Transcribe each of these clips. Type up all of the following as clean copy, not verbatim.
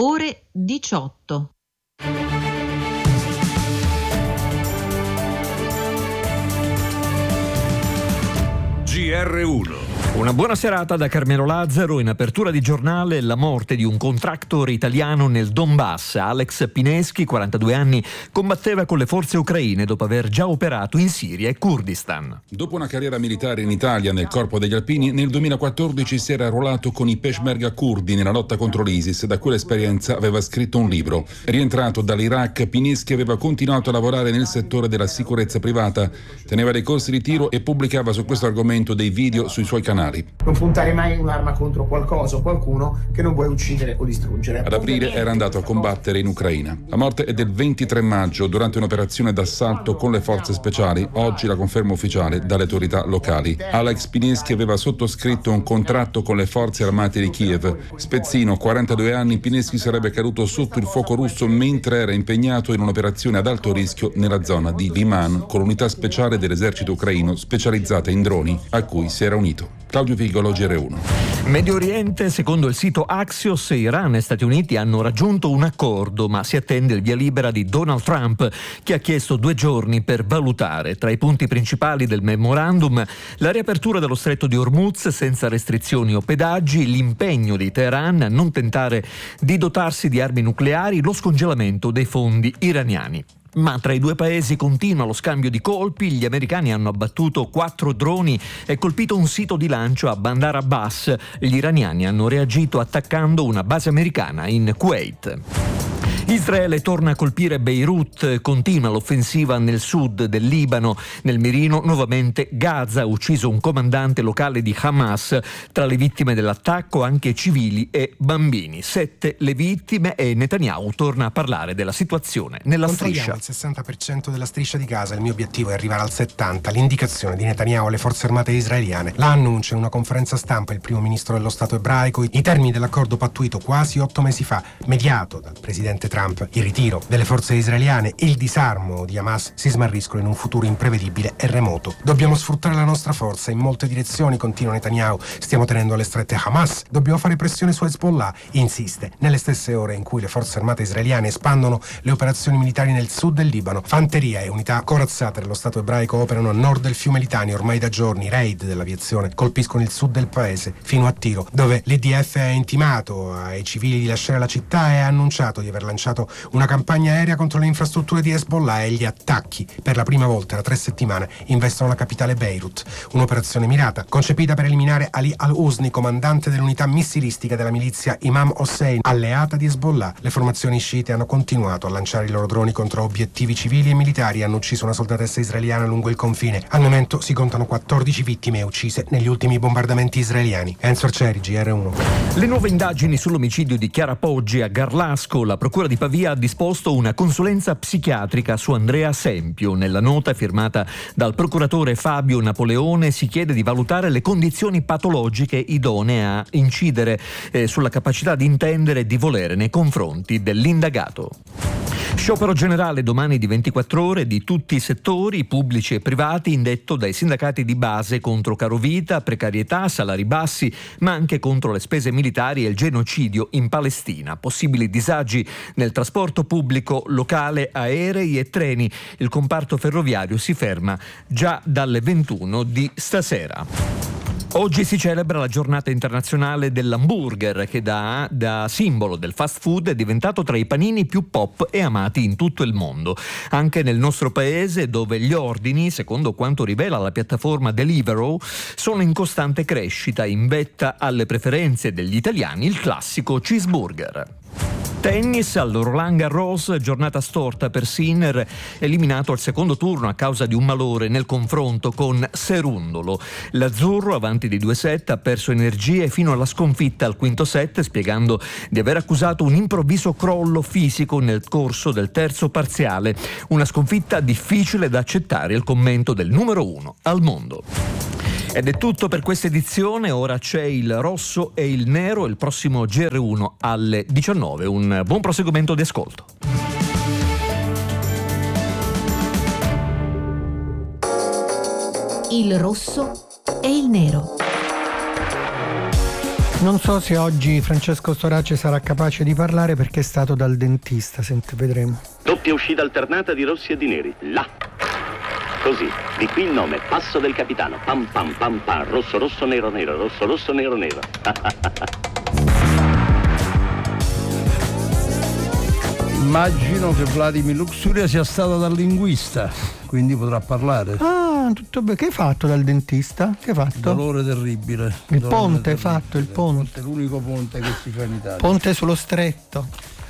ore 18. GR1. Una buona serata da Carmelo Lazzaro. In apertura di giornale, la morte di un contractor italiano nel Donbass. Alex Pineschi, 42 anni, combatteva con le forze ucraine dopo aver già operato in Siria e Kurdistan. Dopo una carriera militare in Italia nel corpo degli alpini, nel 2014 si era arruolato con i Peshmerga curdi nella lotta contro l'ISIS. Da quell'esperienza aveva scritto un libro. Rientrato dall'Iraq, Pineschi aveva continuato a lavorare nel settore della sicurezza privata, teneva dei corsi di tiro e pubblicava su questo argomento dei video sui suoi canali. Non puntare mai un'arma contro qualcosa o qualcuno che non vuoi uccidere o distruggere. Ad aprile era andato a combattere in Ucraina. La morte è del 23 maggio durante un'operazione d'assalto con le forze speciali. Oggi la conferma ufficiale dalle autorità locali. Alex Pineschi aveva sottoscritto un contratto con le forze armate di Kiev. Spezzino, 42 anni, Pineschi sarebbe caduto sotto il fuoco russo mentre era impegnato in un'operazione ad alto rischio nella zona di Liman con l'unità speciale dell'esercito ucraino specializzata in droni a cui si era unito. Claudio Vigolo, GR1. Medio Oriente, secondo il sito Axios, Iran e Stati Uniti hanno raggiunto un accordo, ma si attende il via libera di Donald Trump, che ha chiesto 2 giorni per valutare. Tra i punti principali del memorandum, la riapertura dello stretto di Hormuz senza restrizioni o pedaggi, l'impegno di Teheran a non tentare di dotarsi di armi nucleari, lo scongelamento dei fondi iraniani. Ma tra i due paesi continua lo scambio di colpi. Gli americani hanno abbattuto 4 droni e colpito un sito di lancio a Bandar Abbas. Gli iraniani hanno reagito attaccando una base americana in Kuwait. Israele torna a colpire Beirut, continua l'offensiva nel sud del Libano. Nel mirino nuovamente Gaza, ucciso un comandante locale di Hamas. Tra le vittime dell'attacco anche civili e bambini. 7 le vittime e Netanyahu torna a parlare della situazione nella striscia. Il 60% della striscia di Gaza, il mio obiettivo è arrivare al 70%. L'indicazione di Netanyahu alle forze armate israeliane. La annuncia in una conferenza stampa il primo ministro dello Stato ebraico. I termini dell'accordo pattuito quasi 8 mesi fa, mediato dal presidente Trump. Il ritiro delle forze israeliane e il disarmo di Hamas si smarriscono in un futuro imprevedibile e remoto. Dobbiamo sfruttare la nostra forza in molte direzioni, continua Netanyahu. Stiamo tenendo alle strette Hamas. Dobbiamo fare pressione su Hezbollah, insiste. Nelle stesse ore in cui le forze armate israeliane espandono le operazioni militari nel sud del Libano, fanteria e unità corazzate dello Stato ebraico operano a nord del fiume Litani. Ormai da giorni raid dell'aviazione colpiscono il sud del paese, fino a Tiro, dove l'IDF ha intimato ai civili di lasciare la città e ha annunciato di aver lanciato una campagna aerea contro le infrastrutture di Hezbollah, e gli attacchi per la prima volta da 3 settimane investono la capitale Beirut. Un'operazione mirata concepita per eliminare Ali al-Husni, comandante dell'unità missilistica della milizia Imam Hossein, alleata di Hezbollah. Le formazioni sciite hanno continuato a lanciare i loro droni contro obiettivi civili e militari e hanno ucciso una soldatessa israeliana lungo il confine. Al momento si contano 14 vittime uccise negli ultimi bombardamenti israeliani. Enzo Arcieri, GR1. Le nuove indagini sull'omicidio di Chiara Poggi a Garlasco. La procura di Pavia ha disposto una consulenza psichiatrica su Andrea Sempio. Nella nota firmata dal procuratore Fabio Napoleone si chiede di valutare le condizioni patologiche idonee a incidere sulla capacità di intendere e di volere nei confronti dell'indagato. Sciopero generale domani di 24 ore di tutti i settori, pubblici e privati, indetto dai sindacati di base contro carovita, precarietà, salari bassi, ma anche contro le spese militari e il genocidio in Palestina. Possibili disagi nel trasporto pubblico locale, aerei e treni. Il comparto ferroviario si ferma già dalle 21 di stasera. Oggi si celebra la giornata internazionale dell'hamburger, che da simbolo del fast food è diventato tra i panini più pop e amati in tutto il mondo. Anche nel nostro paese, dove gli ordini, secondo quanto rivela la piattaforma Deliveroo, sono in costante crescita, in vetta alle preferenze degli italiani il classico cheeseburger. Tennis al Roland Garros, giornata storta per Sinner, eliminato al secondo turno a causa di un malore nel confronto con Cerundolo. L'azzurro, avanti di 2 set, ha perso energie fino alla sconfitta al quinto set, spiegando di aver accusato un improvviso crollo fisico nel corso del terzo parziale. Una sconfitta difficile da accettare, il commento del numero 1 al mondo. Ed è tutto per questa edizione, ora c'è il rosso e il nero, il prossimo GR1 alle 19. Un buon proseguimento di ascolto. Il rosso e il nero. Non so se oggi Francesco Storace sarà capace di parlare perché è stato dal dentista, vedremo. Doppia uscita alternata di rossi e di neri. Là. Così, di qui il nome, passo del capitano. Pam pam pam pam, rosso rosso nero nero, rosso rosso nero nero. Immagino che Vladimir Luxuria sia stato dal linguista, quindi potrà parlare. Ah, tutto bene. Che hai fatto dal dentista? Che hai fatto? Dolore terribile. Il ponte hai fatto, il ponte. È l'unico ponte che si fa in Italia. Ponte sullo stretto.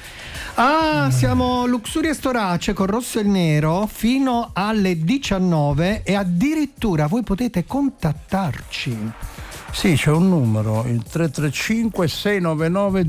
Siamo Luxuria Storace con Rosso e Nero fino alle 19 e addirittura voi potete contattarci. Sì, c'è un numero, il 335 699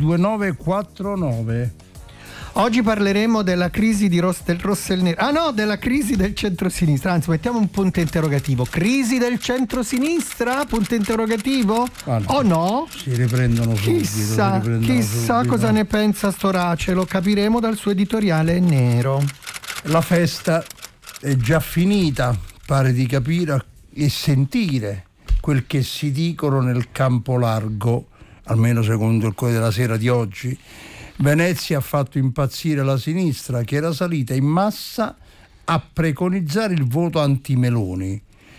2949. Oggi parleremo della crisi del Rosso e Nero. Della crisi del centrosinistra. Anzi, mettiamo un punto interrogativo. Crisi del centrosinistra? Punto interrogativo? No. O no? Si riprendono subito. Chissà cosa ne pensa Storace. Lo capiremo dal suo editoriale nero. La festa è già finita, pare di capire e sentire quel che si dicono nel campo largo, almeno secondo il Corriere della Sera di oggi. Venezia ha fatto impazzire la sinistra, che era salita in massa a preconizzare il voto anti-Meloni.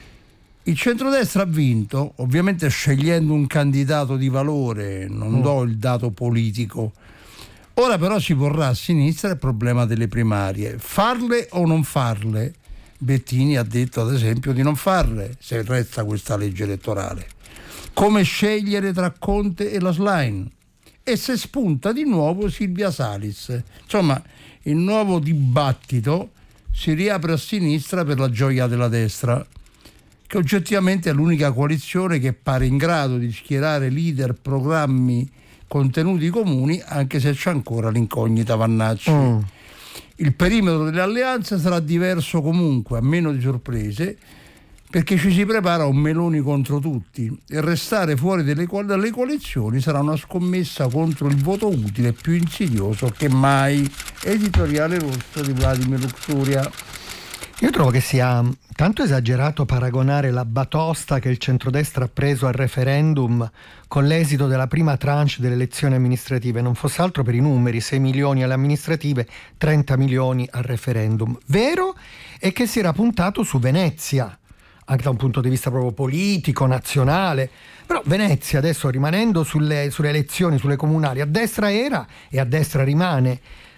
Il centrodestra ha vinto, ovviamente scegliendo un candidato di valore, non do il dato politico. Ora però si porrà a sinistra il problema delle primarie. Farle o non farle? Bettini ha detto ad esempio di non farle se resta questa legge elettorale. Come scegliere tra Conte e la Schlein? E se spunta di nuovo Silvia Salis. Insomma, il nuovo dibattito si riapre a sinistra per la gioia della destra, che oggettivamente è l'unica coalizione che pare in grado di schierare leader, programmi, contenuti comuni, anche se c'è ancora l'incognita Vannacci. Il perimetro delle alleanze sarà diverso comunque, a meno di sorprese, perché ci si prepara un Meloni contro tutti e restare fuori dalle coalizioni sarà una scommessa contro il voto utile più insidioso che mai. Editoriale rosso di Vladimir Luxuria. Io trovo che sia tanto esagerato paragonare la batosta che il centrodestra ha preso al referendum con l'esito della prima tranche delle elezioni amministrative, non fosse altro per i numeri, 6 milioni alle amministrative, 30 milioni al referendum. Vero è che si era puntato su Venezia, anche da un punto di vista proprio politico, nazionale, però Venezia adesso, rimanendo sulle elezioni, sulle comunali, a destra era e a destra rimane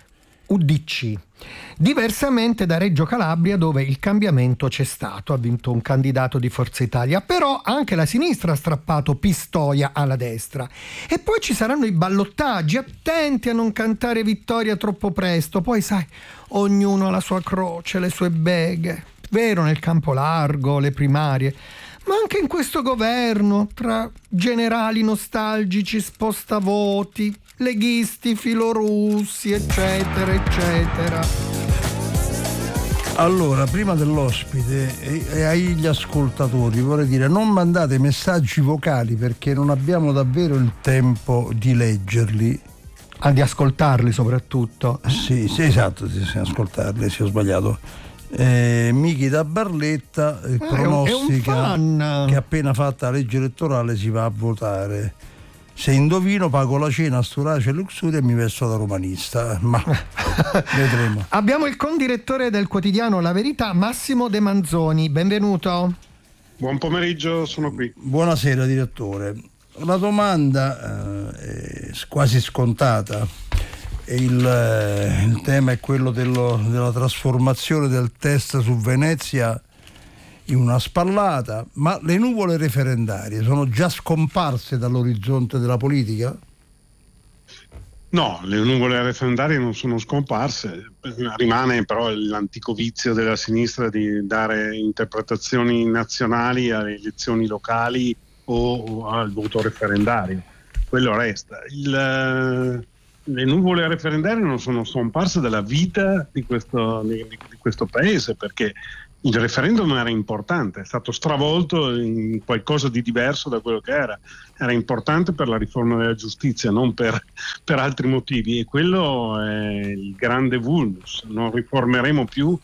UDC. Diversamente da Reggio Calabria, dove il cambiamento c'è stato, ha vinto un candidato di Forza Italia, però anche la sinistra ha strappato Pistoia alla destra. E poi ci saranno i ballottaggi, attenti a non cantare vittoria troppo presto, poi sai, ognuno ha la sua croce, le sue beghe. Vero, nel campo largo, le primarie, ma anche in questo governo, tra generali nostalgici, spostavoti, leghisti filorussi, eccetera, eccetera. Allora, prima dell'ospite e agli ascoltatori vorrei dire: non mandate messaggi vocali perché non abbiamo davvero il tempo di leggerli. Di ascoltarli soprattutto. Sì, esatto, ascoltarli, sì, ho sbagliato. Michi da Barletta pronostica che appena fatta la legge elettorale si va a votare. Se indovino pago la cena a Storace e Luxuria e mi vesto da romanista, ma vedremo. Abbiamo il condirettore del quotidiano La Verità, Massimo De Manzoni, benvenuto. Buon pomeriggio, sono qui. Buonasera direttore. La domanda è quasi scontata. Il tema è quello della trasformazione del test su Venezia in una spallata, ma le nuvole referendarie sono già scomparse dall'orizzonte della politica? No, le nuvole referendarie non sono scomparse, rimane però l'antico vizio della sinistra di dare interpretazioni nazionali alle elezioni locali o al voto referendario. Quello resta. Le nuvole referendarie non sono scomparse dalla vita di questo paese, perché il referendum era importante, è stato stravolto in qualcosa di diverso da quello che era importante per la riforma della giustizia, non per altri motivi, e quello è il grande vulnus. Non riformeremo più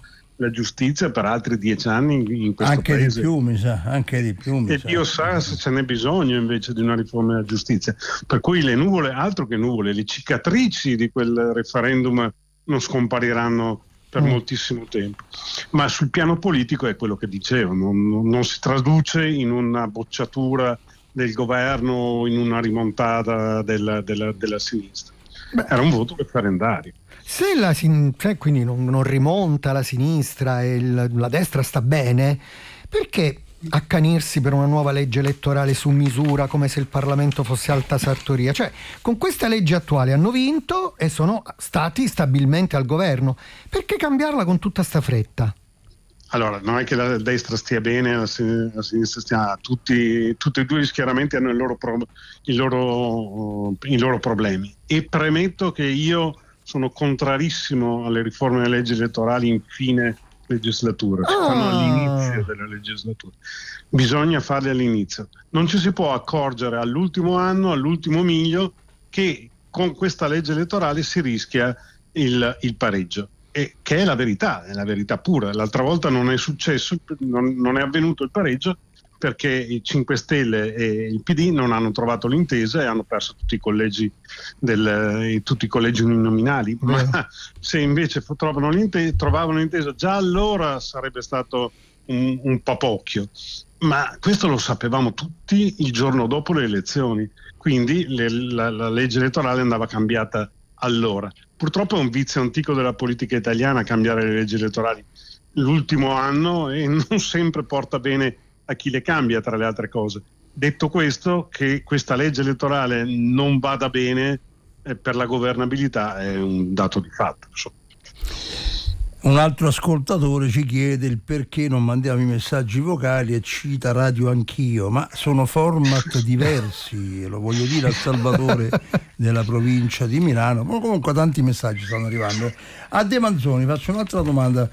la giustizia per altri 10 anni in questo anche paese. Anche di più, e Dio sa se ce n'è bisogno invece di una riforma della giustizia. Per cui le nuvole, altro che nuvole, le cicatrici di quel referendum non scompariranno per moltissimo tempo. Ma sul piano politico è quello che dicevo, non si traduce in una bocciatura del governo, in una rimontata della sinistra. Era un voto referendario. Se quindi non rimonta la sinistra e la destra sta bene, perché accanirsi per una nuova legge elettorale su misura come se il Parlamento fosse alta sartoria? Cioè, con questa legge attuale hanno vinto e sono stati stabilmente al governo. Perché cambiarla con tutta sta fretta? Allora, non è che la destra stia bene, la sinistra stia... Tutti e due gli schieramenti hanno i loro problemi. E premetto che io sono contrarissimo alle riforme delle leggi elettorali in fine legislatura, si fanno all'inizio della legislatura. Bisogna farle all'inizio. Non ci si può accorgere all'ultimo anno, all'ultimo miglio, che con questa legge elettorale si rischia il pareggio. Che è la verità pura. L'altra volta non è successo, non è avvenuto il pareggio perché i 5 Stelle e il PD non hanno trovato l'intesa e hanno perso tutti i collegi uninominali. Ma se invece trovavano l'intesa, già allora sarebbe stato un papocchio. Ma questo lo sapevamo tutti il giorno dopo le elezioni, quindi la legge elettorale andava cambiata allora. Purtroppo è un vizio antico della politica italiana cambiare le leggi elettorali l'ultimo anno e non sempre porta bene a chi le cambia, tra le altre cose. Detto questo, che questa legge elettorale non vada bene per la governabilità è un dato di fatto. Un altro ascoltatore ci chiede il perché non mandiamo i messaggi vocali e cita Radio Anch'io, ma sono format diversi, lo voglio dire a Salvatore della provincia di Milano. Ma comunque tanti messaggi stanno arrivando. A De Manzoni faccio un'altra domanda.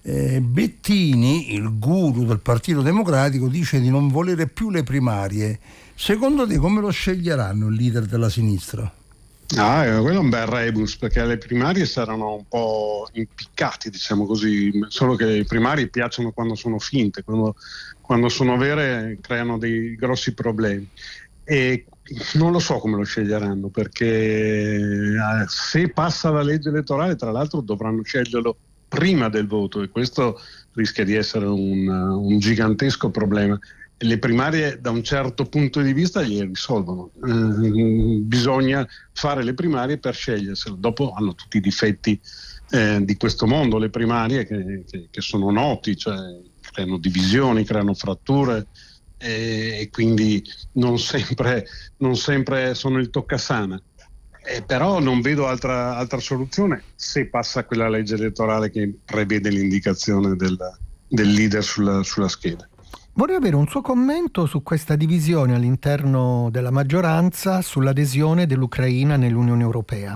Bettini, il guru del Partito Democratico, dice di non volere più le primarie. Secondo te come lo sceglieranno il leader della sinistra? Quello è un bel rebus, perché le primarie saranno un po' impiccati, diciamo così, solo che le primarie piacciono quando sono finte, quando sono vere creano dei grossi problemi. E non lo so come lo sceglieranno, perché se passa la legge elettorale, tra l'altro dovranno sceglierlo prima del voto, e questo rischia di essere un gigantesco problema. Le primarie da un certo punto di vista le risolvono, bisogna fare le primarie per sceglierselo. Dopo hanno tutti i difetti di questo mondo le primarie che sono noti, cioè creano divisioni, creano fratture e quindi non sempre sono il toccasana. Però non vedo altra soluzione se passa quella legge elettorale che prevede l'indicazione del leader sulla scheda. Vorrei avere un suo commento su questa divisione all'interno della maggioranza sull'adesione dell'Ucraina nell'Unione Europea.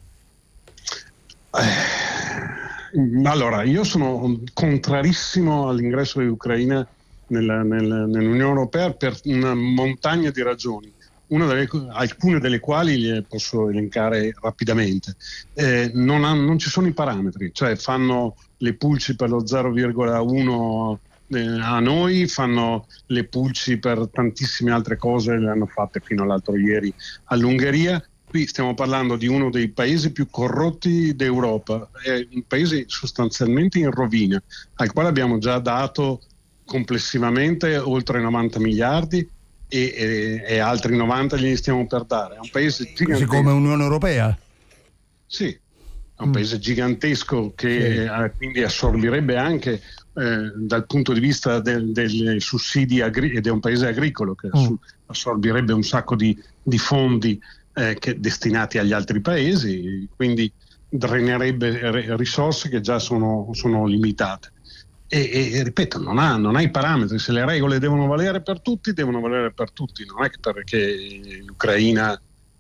Allora, io sono contrarissimo all'ingresso dell'Ucraina nell'Unione Europea per una montagna di ragioni, alcune delle quali le posso elencare rapidamente. Non ci sono i parametri, cioè fanno le pulci per lo 0,1 a noi, fanno le pulci per tantissime altre cose, le hanno fatte fino all'altro ieri all'Ungheria. Qui stiamo parlando di uno dei paesi più corrotti d'Europa, è un paese sostanzialmente in rovina, al quale abbiamo già dato complessivamente oltre 90 miliardi e altri 90 glieli stiamo per dare. È un paese gigantesco. Così come Unione Europea? Sì, è un paese gigantesco che quindi assorbirebbe anche dal punto di vista dei sussidi ed è un paese agricolo che assorbirebbe un sacco di fondi destinati agli altri paesi, quindi drenerebbe risorse che già sono limitate. E ripeto, non ha i parametri. Se le regole devono valere per tutti, devono valere per tutti. Non è che perché l'Ucraina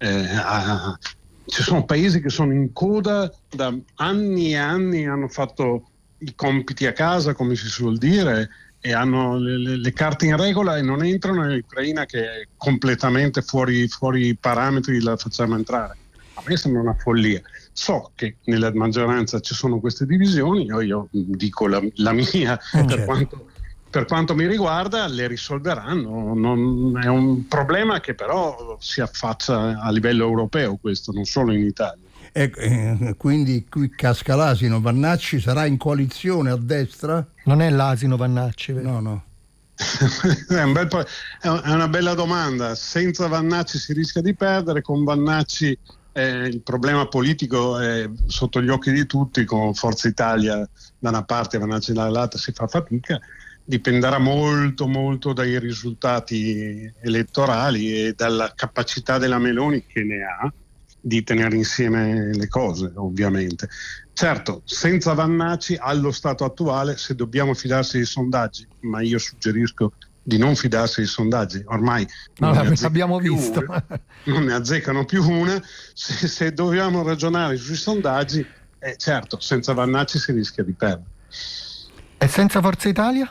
ci sono paesi che sono in coda da anni e anni, hanno fatto i compiti a casa, come si suol dire, e hanno le carte in regola e non entrano, in Ucraina che è completamente fuori parametri, la facciamo entrare. A me sembra una follia. So che nella maggioranza ci sono queste divisioni, io dico la mia, per quanto mi riguarda le risolveranno, non è un problema che però si affaccia a livello europeo, questo, non solo in Italia. Quindi qui casca l'asino. Vannacci sarà in destra? Non è l'asino Vannacci, vero? No. È una bella domanda. Senza Vannacci si rischia di perdere, con Vannacci il problema politico è sotto gli occhi di tutti, con Forza Italia da una parte e Vannacci dall'altra si fa fatica. Dipenderà molto molto dai risultati elettorali e dalla capacità della Meloni, che ne ha, di tenere insieme le cose, ovviamente. Certo, senza Vannacci, allo stato attuale, se dobbiamo fidarsi dei sondaggi, ma io suggerisco di non fidarsi dei sondaggi, ormai abbiamo visto. Non ne azzeccano più una. Se dobbiamo ragionare sui sondaggi, certo, senza Vannacci si rischia di perdere. E senza Forza Italia?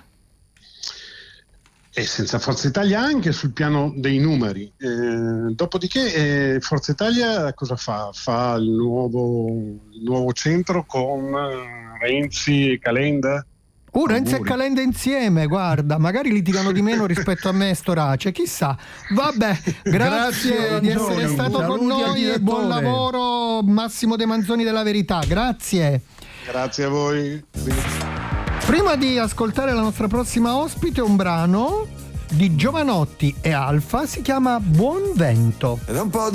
E senza Forza Italia anche sul piano dei numeri. Dopodiché Forza Italia cosa fa? Fa il nuovo centro con Renzi e Calenda? Renzi e Calenda insieme, guarda, magari litigano di meno rispetto a me e Storace, chissà. Vabbè, grazie di essere stato con noi e buon lavoro, Massimo De Manzoni della Verità, grazie. Grazie a voi. Prima di ascoltare la nostra prossima ospite, un brano di Giovanotti e Alfa, si chiama Buon Vento. Ed è un po'